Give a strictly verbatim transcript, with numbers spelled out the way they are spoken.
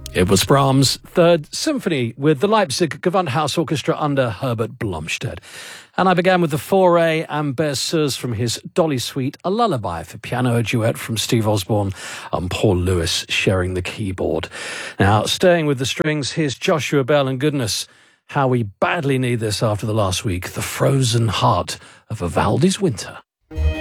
It was Brahms' Third Symphony with the Leipzig Gewandhaus Orchestra under Herbert Blomstedt. And I began with the Fauré and Berceuse from his Dolly Suite, a lullaby for piano, a duet from Steve Osborne and Paul Lewis sharing the keyboard. Now, staying with the strings, here's Joshua Bell, and goodness, how we badly need this after the last week, The Frozen Heart of Vivaldi's Winter.